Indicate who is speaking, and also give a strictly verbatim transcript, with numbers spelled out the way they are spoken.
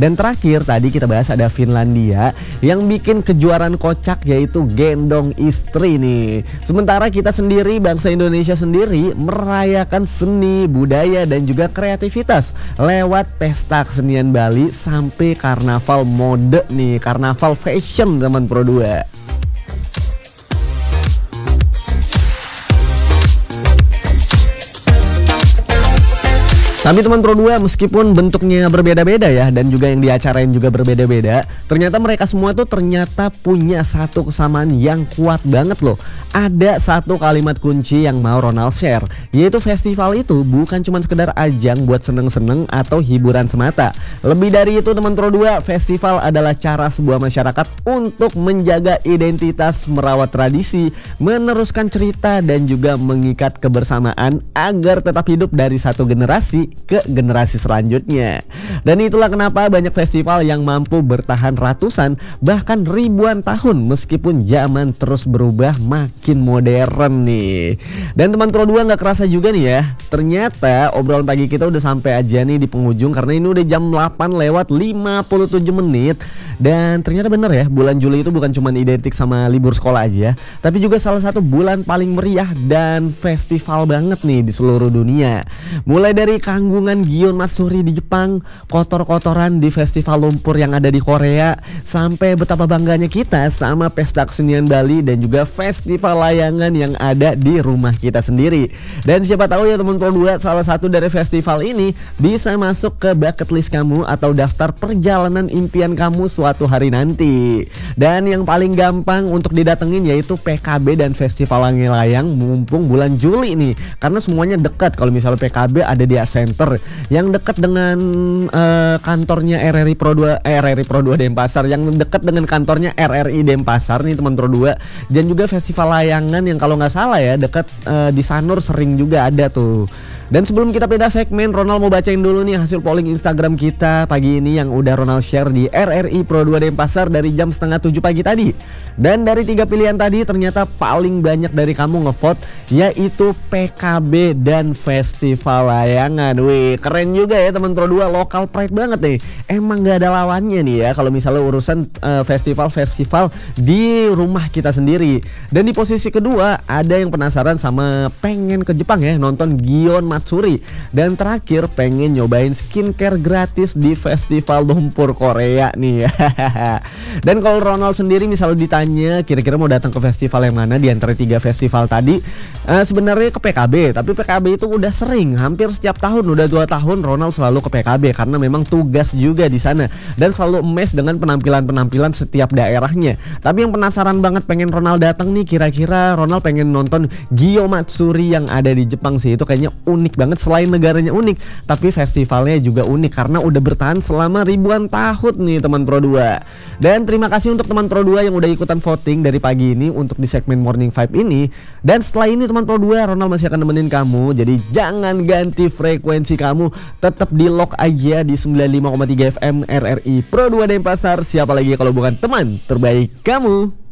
Speaker 1: Dan terakhir tadi kita bahas ada Finlandia yang bikin kejuaraan kocak yaitu gendong istri nih. Sementara kita sendiri, bangsa Indonesia sendiri merayakan seni, budaya dan juga kreativitas lewat pesta kesenian Bali sampai karnaval mode nih, karnaval fashion teman Pro dua. Tapi teman Pro dua, meskipun bentuknya berbeda-beda ya dan juga yang diacarain juga berbeda-beda, ternyata mereka semua tuh ternyata punya satu kesamaan yang kuat banget loh. Ada satu kalimat kunci yang mau Ronald share, yaitu festival itu bukan cuma sekedar ajang buat seneng-seneng atau hiburan semata. Lebih dari itu teman Pro dua, festival adalah cara sebuah masyarakat untuk menjaga identitas, merawat tradisi, meneruskan cerita dan juga mengikat kebersamaan agar tetap hidup dari satu generasi ke generasi selanjutnya. Dan itulah kenapa banyak festival yang mampu bertahan ratusan bahkan ribuan tahun meskipun zaman terus berubah makin modern nih. Dan teman Pro dua, nggak kerasa juga nih ya, ternyata obrolan pagi kita udah sampai aja nih di penghujung karena ini udah jam delapan lewat lima puluh tujuh menit. Dan ternyata bener ya, bulan Juli itu bukan cuma identik sama libur sekolah aja, tapi juga salah satu bulan paling meriah dan festival banget nih di seluruh dunia. Mulai dari tanggungan Gion Matsuri di Jepang, kotor-kotoran di festival lumpur yang ada di Korea, sampai betapa bangganya kita sama pesta kesenian Bali dan juga festival layangan yang ada di rumah kita sendiri. Dan siapa tahu ya teman Pro dua, salah satu dari festival ini bisa masuk ke bucket list kamu atau daftar perjalanan impian kamu suatu hari nanti. Dan yang paling gampang untuk didatengin yaitu P K B dan festival layang-layang mumpung bulan Juli nih, karena semuanya dekat. Kalau misalnya P K B ada di Center yang dekat dengan uh, kantornya R R I Pro dua, eh, R R I Pro dua Denpasar, yang dekat dengan kantornya R R I Denpasar nih teman Pro dua. Dan juga festival layangan yang kalau nggak salah ya dekat uh, di Sanur sering juga ada tuh. Dan sebelum kita pindah segmen, Ronald mau bacain dulu nih hasil polling Instagram kita pagi ini yang udah Ronald share di R R I Pro dua Denpasar dari jam setengah tujuh pagi tadi. Dan dari tiga pilihan tadi ternyata paling banyak dari kamu ngevote yaitu P K B dan festival layangan. Wih, keren juga ya teman Pro dua, lokal pride banget nih. Emang gak ada lawannya nih ya kalau misalnya urusan uh, festival-festival di rumah kita sendiri. Dan di posisi kedua ada yang penasaran sama pengen ke Jepang ya, nonton Gion Matsuri. Dan terakhir pengen nyobain skincare gratis di festival lumpur Korea nih. Dan kalau Ronald sendiri misalnya ditanya kira-kira mau datang ke festival yang mana di antara tiga festival tadi, uh, sebenarnya ke P K B. Tapi P K B itu udah sering, hampir setiap tahun, udah dua tahun Ronald selalu ke P K B karena memang tugas juga di sana dan selalu emes dengan penampilan-penampilan setiap daerahnya. Tapi yang penasaran banget pengen Ronald datang nih, kira-kira Ronald pengen nonton Gion Matsuri yang ada di Jepang sih. Itu kayaknya unik banget, selain negaranya unik tapi festivalnya juga unik karena udah bertahan selama ribuan tahun nih teman Pro dua. Dan terima kasih untuk teman Pro dua yang udah ikutan voting dari pagi ini untuk di segmen Morning Vibe ini. Dan setelah ini teman Pro dua, Ronald masih akan nemenin kamu, jadi jangan ganti frekuensi kamu, tetap di lock aja di sembilan puluh lima koma tiga F M R R I Pro dua Denpasar. Siapa lagi kalau bukan teman terbaik kamu.